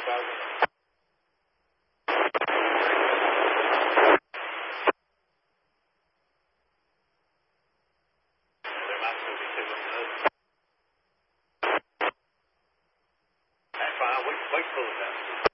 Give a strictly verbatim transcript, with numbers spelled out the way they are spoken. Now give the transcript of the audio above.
thousand. Their maps will be two on the nose. That's fine, we, we can pull it down.